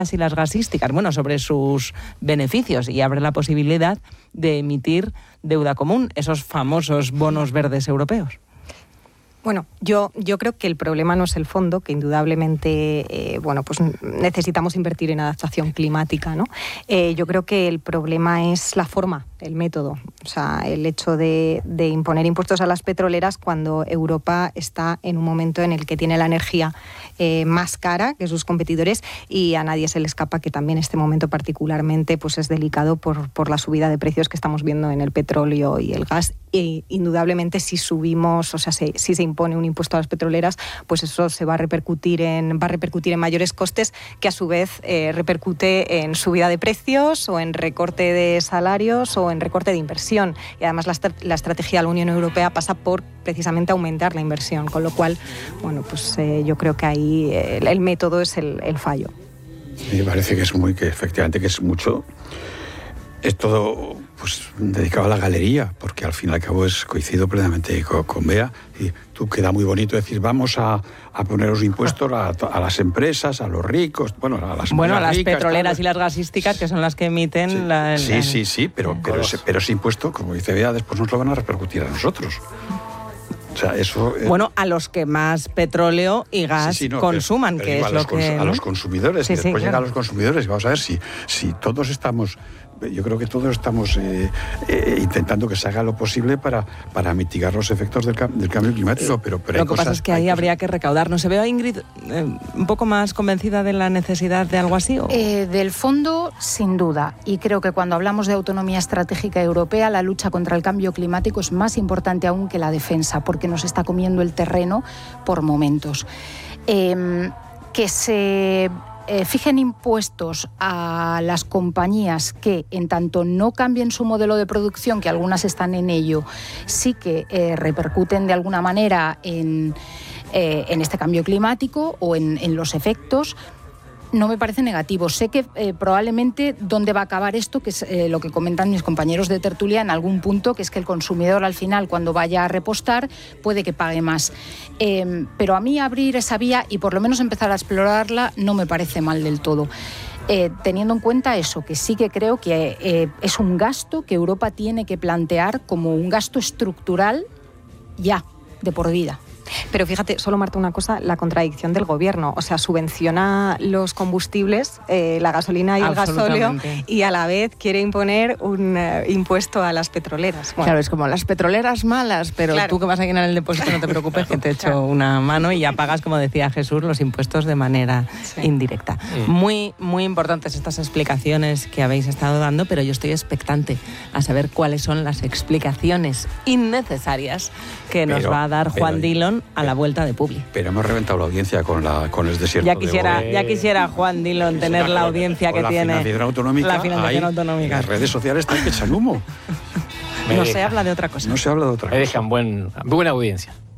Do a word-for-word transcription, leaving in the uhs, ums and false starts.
y las gasísticas, bueno, sobre sus beneficios, y abre la posibilidad de emitir deuda común, esos famosos bonos verdes europeos. Bueno, yo, yo creo que el problema no es el fondo, que indudablemente eh, bueno, pues necesitamos invertir en adaptación climática, ¿no? Eh, yo creo que el problema es la forma, el método. O sea, el hecho de, de imponer impuestos a las petroleras cuando Europa está en un momento en el que tiene la energía eh, más cara que sus competidores, y a nadie se le escapa que también este momento particularmente pues es delicado por, por la subida de precios que estamos viendo en el petróleo y el gas. E indudablemente si subimos, o sea, si, si se impone un impuesto a las petroleras, pues eso se va a repercutir en, va a repercutir en mayores costes, que a su vez eh, repercute en subida de precios o en recorte de salarios o en recorte de inversión. Y además la, la estrategia de la Unión Europea pasa por precisamente aumentar la inversión, con lo cual, bueno, pues eh, yo creo que ahí eh, el, el método es el, el fallo. Me parece que es muy, que efectivamente que es mucho, es todo pues dedicado a la galería, porque al fin y al cabo es, coincido plenamente con, con Bea, y tú queda muy bonito decir vamos a, a poner los impuestos a, a las empresas, a los ricos, bueno, a las bueno, a las ricas, petroleras tal. Y las gasísticas, que son las que emiten sí, la, sí, la, sí, sí, pero, pero, ese, pero ese impuesto, como dice Bea, después nos lo van a repercutir a nosotros. O sea, eso, eh... Bueno, a los que más petróleo y gas sí, sí, no, consuman, pero, pero que es lo que... A los consumidores, sí, y después sí, llega claro. a los consumidores, y vamos a ver si, si todos estamos... Yo creo que todos estamos eh, eh, intentando que se haga lo posible para, para mitigar los efectos del, del cambio climático, pero, pero lo hay que cosas, pasa es que ahí cosas... habría que recaudar. ¿No se ve a Ingrid eh, un poco más convencida de la necesidad de algo así? ¿o? Eh, del fondo, sin duda. Y creo que cuando hablamos de autonomía estratégica europea, la lucha contra el cambio climático es más importante aún que la defensa, porque nos está comiendo el terreno por momentos. Eh, que se... Eh, fijen impuestos a las compañías que, en tanto no cambien su modelo de producción, que algunas están en ello, sí que eh, repercuten de alguna manera en, eh, en este cambio climático o en, en los efectos, no me parece negativo. Sé que eh, probablemente dónde va a acabar esto, que es eh, lo que comentan mis compañeros de tertulia en algún punto, que es que el consumidor al final, cuando vaya a repostar, puede que pague más. Eh, pero a mí abrir esa vía y por lo menos empezar a explorarla no me parece mal del todo. Eh, teniendo en cuenta eso, que sí que creo que eh, es un gasto que Europa tiene que plantear como un gasto estructural ya, de por vida. Pero fíjate, solo Marta, una cosa, la contradicción del gobierno. O sea, subvenciona los combustibles, eh, la gasolina y el gasóleo, y a la vez quiere imponer un uh, impuesto a las petroleras. Bueno. Claro, es como las petroleras malas, pero claro, tú que vas a llenar el depósito no te preocupes, que te echo claro. una mano y ya pagas, como decía Jesús, los impuestos de manera sí. indirecta. Sí. Muy, muy importantes estas explicaciones que habéis estado dando, pero yo estoy expectante a saber cuáles son las explicaciones innecesarias que pero, nos va a dar Juan pero, Dillon a la vuelta de Publi. Pero hemos reventado la audiencia con la con el desierto ya quisiera, de Ya quisiera Juan Dillon tener la audiencia que la tiene. Financiación autonómica, la financiación hay, autonómica. Las redes sociales están que echan humo. No se habla de otra cosa. No se habla de otra cosa. Me dejan buen, buena audiencia.